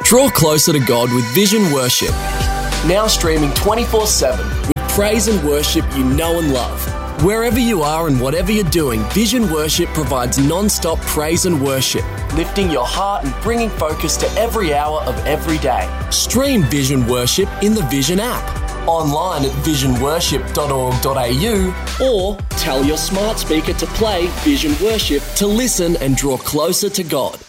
Draw closer to God with Vision Worship. Now streaming 24/7 with praise and worship you know and love. Wherever you are and whatever you're doing, Vision Worship provides non-stop praise and worship, lifting your heart and bringing focus to every hour of every day. Stream Vision Worship in the Vision app, online at visionworship.org.au, or tell your smart speaker to play Vision Worship to listen and draw closer to God.